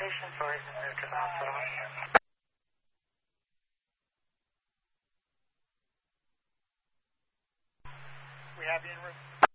Patient 4 has been moved to the hospital. We have you in room.